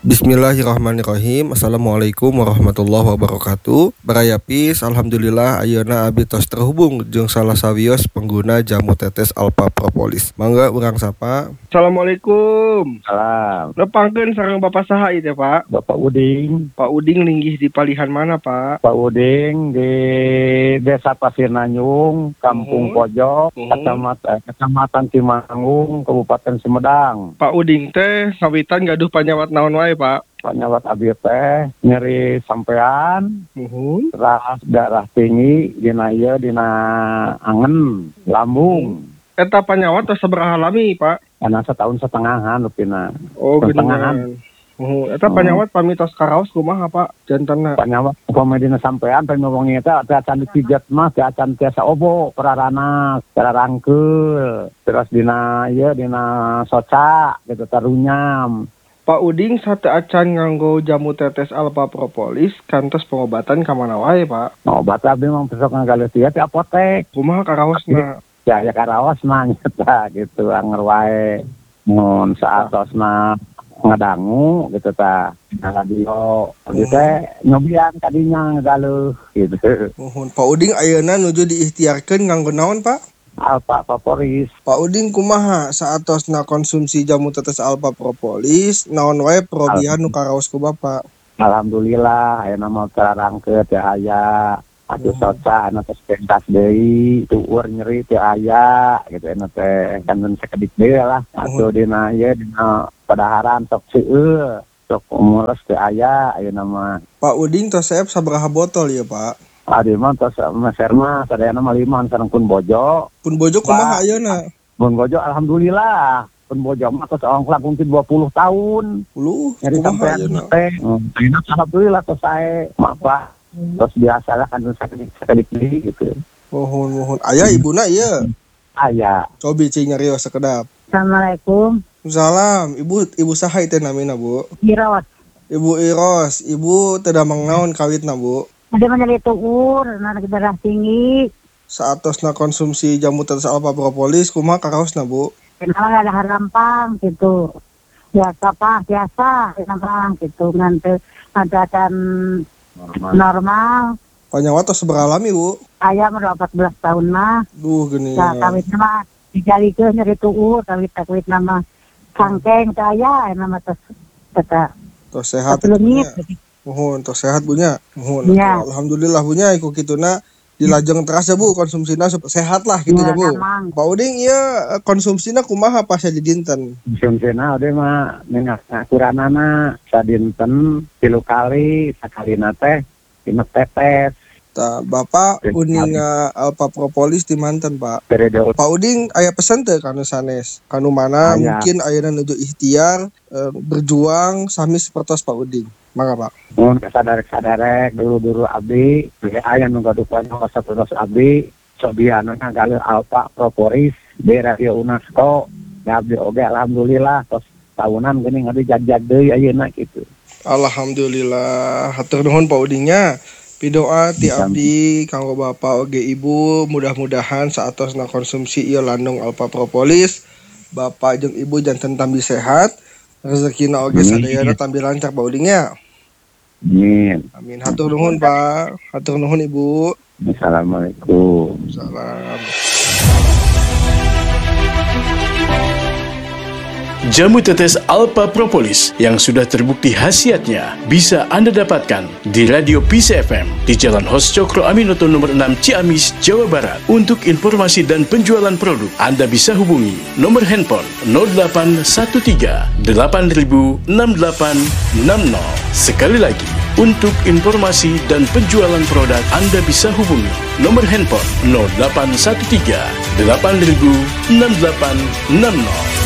Bismillahirrahmanirrahim. Assalamualaikum warahmatullahi wabarakatuh. Barayapis, alhamdulillah ayeuna abdi tos terhubung jeung salah sawios pengguna jamu tetes Alpha Propolis. Mangga urang sapa. Assalamualaikum. Salam. Nepangkeun sareng Bapak saha ieu teh, Pak? Bapak Uding. Pak Uding linggih di palihan mana, Pak? Pak Uding di Desa Pasir Nanyung, Kampung Pojok, Kecamatan Cimangung, Kabupaten Sumedang. Pak Uding teh ngawitan gaduh panyawat naon wae, Pak? Panyawat abdi teh nyeri sampean, terus darah tinggi dina angen, lambung. Eta panyawat tos sabaraha lami, Pak? Karena setahun setengahan lupina. Oh, geuningan. Eta panyawat pamitos karaos kumaha, Pak? Jantanna. Panyawat komedina sampean pemongong eta teh acan dipijet mah teh acan tiasa obo perarana, cara rangkeul. Terus dina soca gitu tarunyam. Pak Uding sate acan nganggo jamu tetes Alpha Propolis kantos pengobatan ka mana wae, Pak? Obat abdi mah besok ngagaleus di apotek. Kumaha karaosna? Ya karaos mah nyata gitu anger wae. Mun saatosna ngadangu gitu tah. Radio abdi teh nyobian kadinya ngagaleus gitu. Pak Uding ayeuna nuju diikhtiarkeun nganggo naon, Pak? Alpha Propolis. Pak Uding kumaha saatosna konsumsi jamu tetes Alpha Propolis naon wae perobihan nu karaos ku Bapak? Alhamdulillah ayeuna mah terarangkeun teh aya atuh soca anu tos pentas deui tueur nyeri teh aya gitu anu teh kan sakedik deui lah atuh dina padaharan sok seueur sok mules teh aya ayeuna mah. Pak Uding tos saep sabaraha botol ya, Pak? Adi mah tos meser mah sadayana mah 5 sareng pun bojo. Pun bojo kumaha ayeuna? Pun bojo alhamdulillah. Pun bojo mah tos ongklak mungkin 20 tahun. 10 nyeri sampean teh. Ayeuna alhamdulillah tos sae mah terus biasalah kan sakedik gitu. Mohon. Aya ibuna ieu? Aya. Cobi cing nyarios sakedap. Assalamualaikum. Salam. Ibu saha teh namina, Bu? Iros. Ibu Iros. Ibu teu damang naon kawitna, Bu? Ada menyeri tuur, darah tinggi. Saatosna konsumsi jamu tetes Alpha Propolis kumaha karaosna, Bu? Kenapa ada harampang gitu. Biasa harampang gitu. Nanti ada kan normal. Panyawat tos sabaraha lami, Bu? Ayah udah 14 tahun mah. Duh geuning. Ya kawitna mah dijalikeun nyeri tuur, kawit nama sangkeng saya nama tos kata. Tos sehat. Mohon tos sehat bunya. Mohon. Ya. Alhamdulillah bunya iku kituna dilajeng terasa, Bu, konsumsina sehat lah gitu ya, Bu. Namang. Pak Uding ieu konsumsina kumaha pas di dinten? Konsumsina ode mah minyak akuranana sadinten 3 kali sakalina teh 5 tetes. Tah, Bapak Uding Alpha Propolis di manten, Pak. Periode. Pak Uding aya pesen teh kanu sanes? Kanu mana mungkin ayeuna nuju ikhtiar berjuang sami sapertos Pak Uding. Mangga, Pak. Mun sadarek dulu abdi aya nu gaduh sapertos abdi sobiana ngagaleus Alpha Propolis di Radio UNESCO. Da abdi oge alhamdulillah tos tahunan geuning abdi jag deui ayeuna kitu. Alhamdulillah. Hatur nuhun Pak Udingnya. Pidoa ti abdi kanggo Bapak oge Ibu mudah-mudahan saatosna konsumsi ieu landung Alpha Propolis Bapak jeung Ibu janten tambi sehat rezekina oge sadayana tambi lancar Pak Udingnya. Amin. Hatur nuhun Pak. Hatur nuhun Ibu. Assalamualaikum. Salam. Jamu tetes Alpha Propolis yang sudah terbukti khasiatnya bisa Anda dapatkan di Radio Peace FM di Jalan Hos Cokro Aminoto nomor 6 Ciamis, Jawa Barat. Untuk informasi dan penjualan produk, Anda bisa hubungi nomor handphone 0813 8000 6860. Sekali lagi, untuk informasi dan penjualan produk, Anda bisa hubungi nomor handphone 0813 8000 6860.